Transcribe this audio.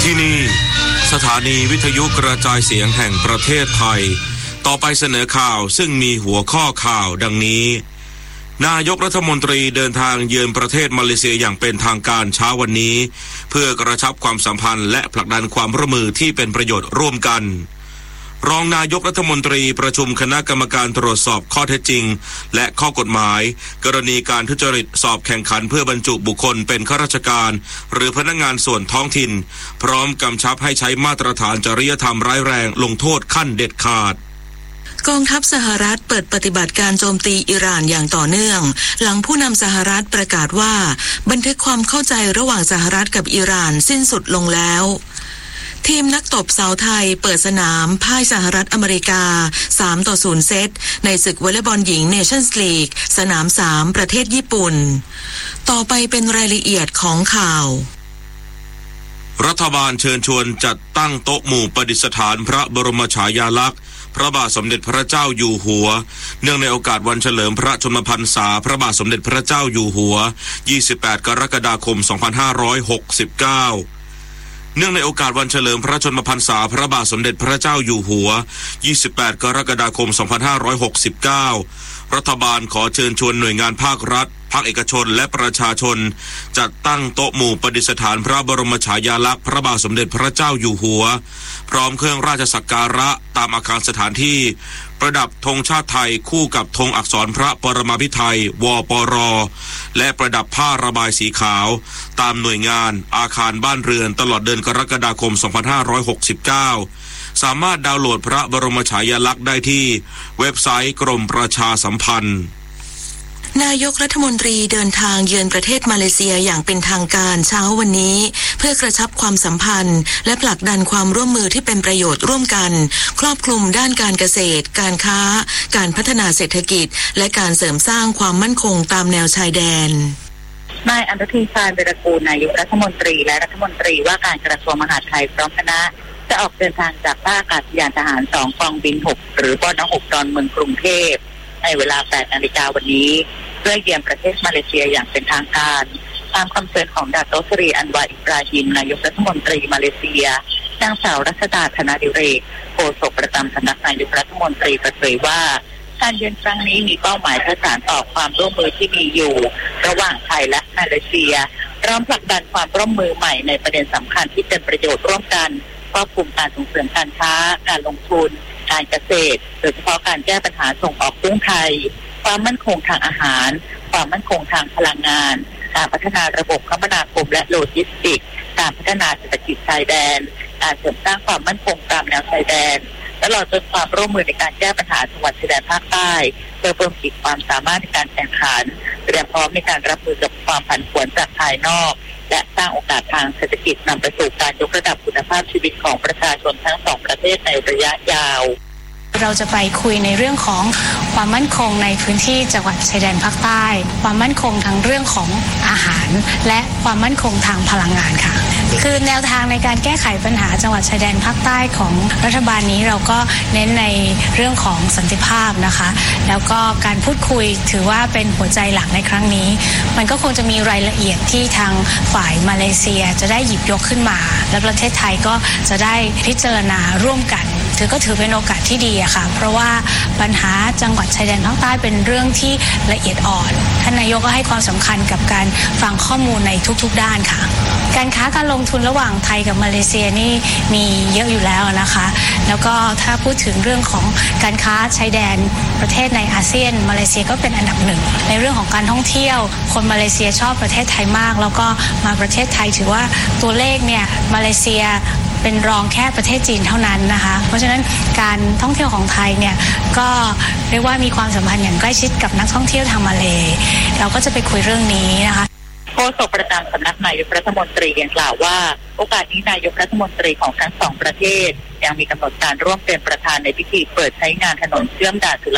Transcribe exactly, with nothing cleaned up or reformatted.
ที่นี่สถานีวิทยุกระจายเสียงแห่งประเทศไทยต่อไปเสนอข่าวซึ่งมีหัวข้อข่าวดังนี้นายกรัฐมนตรีเดินทางเยือนประเทศมาเลเซียอย่างเป็นทางการเช้าวันนี้เพื่อกระชับความสัมพันธ์และผลักดันความร่วมมือที่เป็นประโยชน์ร่วมกันรองนายกรัฐมนตรีประชุมคณะกรรมการตรวจสอบข้อเท็จจริงและข้อกฎหมายกรณีการทุจริตสอบแข่งขันเพื่อบรรจุบุคคลเป็นข้าราชการหรือพนักงานส่วนท้องถิ่นพร้อมกำชับให้ใช้มาตรฐานจริยธรรมร้ายแรงลงโทษขั้นเด็ดขาดกองทัพสหรัฐเปิดปฏิบัติการโจมตีอิหร่านอย่างต่อเนื่องหลังผู้นำสหรัฐประกาศว่าบันทึกความเข้าใจระหว่างสหรัฐกับอิหร่านสิ้นสุดลงแล้วทีมนักตบสาวไทยเปิดสนามพ่ายสหรัฐอเมริกา สามต่อศูนย์ เซตในศึกวอลเลย์บอลหญิงเนชั่นส์ลีกสนาม สาม ประเทศญี่ปุ่นต่อไปเป็นรายละเอียดของข่าวรัฐบาลเชิญชวนจัดตั้งโต๊ะหมู่ประดิษฐานพระบรมฉายาลักษณ์พระบาทสมเด็จพระเจ้าอยู่หัวเนื่องในโอกาสวันเฉลิมพระชนมพรรษาพระบาทสมเด็จพระเจ้าอยู่หัวยี่สิบแปดกรกฎาคมสองพันห้าร้อยหกสิบเก้าเนื่องในโอกาสวันเฉลิมพระชนมพรรษาพระบาทสมเด็จพระเจ้าอยู่หัวยี่สิบแปดกรกฎาคมสองพันห้าร้อยหกสิบเก้ารัฐบาลขอเชิญชวนหน่วยงานภาครัฐภาคเอกชนและประชาชนจัดตั้งโต๊ะหมู่ประดิษฐานพระบรมฉายาลักษณ์พระบาทสมเด็จพระเจ้าอยู่หัวพร้อมเครื่องราชสักการะตามอาคารสถานที่ประดับธงชาติไทยคู่กับธงอักษรพระปรมาภิไธยวปรและประดับผ้าระบายสีขาวตามหน่วยงานอาคารบ้านเรือนตลอดเดือนกรกฎาคมสองพันห้าร้อยหกสิบเก้าสามารถดาวน์โหลดพระบรมฉายาลักษณ์ได้ที่เว็บไซต์กรมประชาสัมพันธ์นายกรัฐมนตรีเดินทางเยือนประเทศมาเลเซียอย่างเป็นทางการเช้าวันนี้เพื่อกระชับความสัมพันธ์และผลักดันความร่วมมือที่เป็นประโยชน์ร่วมกันครอบคลุมด้านการเกษตรการค้าการพัฒนาเศรษฐกิจและการเสริมสร้างความมั่นคงตามแนวชายแดนนายอนุทินชาญวีรกูลนายกรัฐมนตรีและรัฐมนตรีว่าการกระทรวงมหาดไทยพร้อมคณะจะออกเดินทางจากท่าอากาศยานทหารสองกองบินหกหรือปนหกดอนเมืองกรุงเทพในเวลา แปดนาฬิกาวันนี้เพื่อเยือนประเทศมาเลเซียอย่างเป็นทางการตามคำเชิญของดาโตสรีอันวาอิบราฮิมนายกรัฐมนตรีมาเลเซียนางสาวรัชดาธนาดิเรกโฆษกประจำสำนักนายกรัฐมนตรีเปิดเผยว่าการเยือนครั้งนี้มีเป้าหมายเพื่อสานต่อความร่วมมือที่มีอยู่ระหว่างไทยและมาเลเซียพร้อมผลักดันความร่วมมือใหม่ในประเด็นสำคัญที่เป็นประโยชน์ร่วมกันครอบคลุมการส่งเสริมการค้าการลงทุนการเกษตรโดยเฉพาะการแก้ปัญหาส่งออกกุ้งไทยความมั่นคงทางอาหารความมั่นคงทางพลังงานการพัฒนาระบบคมนาคมและโลจิสติกส์การพัฒนาเศรษฐกิจชายแดนการเสริมสร้างความมั่นคงตามแนวชายแดนตลอดจนความร่วมมือในการแก้ปัญหาจังหวัดชายแดนภาคใต้เพื่อเพิ่มขีดความสามารถในการแข่งขันเตรียมพร้อมในการรับมือกับความผันผวนจากภายนอกและสร้างโอกาสทางเศรษฐกิจนำไปสู่การยกระดับคุณภาพชีวิตของประชาชนทั้งสองประเทศในระยะยาวเราจะไปคุยในเรื่องของความมั่นคงในพื้นที่จังหวัดชายแดนภาคใต้ความมั่นคงทั้งเรื่องของอาหารและความมั่นคงทางพลังงานค่ะคือแนวทางในการแก้ไขปัญหาจังหวัดชายแดนภาคใต้ของรัฐบาลนี้เราก็เน้นในเรื่องของสันติภาพนะคะแล้วก็การพูดคุยถือว่าเป็นหัวใจหลักในครั้งนี้มันก็คงจะมีรายละเอียดที่ทางฝ่ายมาเลเซียจะได้หยิบยกขึ้นมาและประเทศไทยก็จะได้พิจารณาร่วมกันถือก็ถือเป็นโอกาสที่ดีอะค่ะเพราะว่าปัญหาจังหวัดชายแดนภาคใต้เป็นเรื่องที่ละเอียดอ่อนท่านนายกก็ให้ความสำคัญกับการฟังข้อมูลในทุกๆด้านค่ะการค้าการลงทุนระหว่างไทยกับมาเลเซียนี่มีเยอะอยู่แล้วนะคะแล้วก็ถ้าพูดถึงเรื่องของการค้าชายแดนประเทศในอาเซียนมาเลเซียก็เป็นอันดับหนึ่งในเรื่องของการท่องเที่ยวคนมาเลเซียชอบประเทศไทยมากแล้วก็มาประเทศไทยถือว่าตัวเลขเนี่ยมาเลเซียเป็นรองแค่ประเทศจีนเท่านั้นนะคะเพราะฉะนั้นการท่องเที่ยวของไทยเนี่ยก็เรียกว่ามีความสัมพันธ์อย่างใกล้ชิดกับนักท่องเที่ยวทางมาเลเราก็จะไปคุยเรื่องนี้นะคะโฆษกประจำสำนักนายกรัฐมนตรียังกล่าวว่าโอกาสนี้นายกรัฐมนตรีของทั้งสองประเทศยังมีกำหนดการร่วมเป็นประธานในพิธีเปิดใช้งานถนนเชื่อมด่านสุร